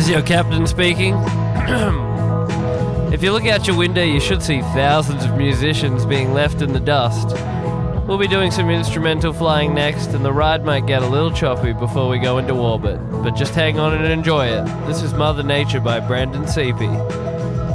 your captain speaking. If you look out your window, you should see thousands of musicians being left in the dust. We'll be doing some instrumental flying next, and the ride might get a little choppy before we go into orbit. But just hang on and enjoy it. This is Mother Nature by Brandon Seepy.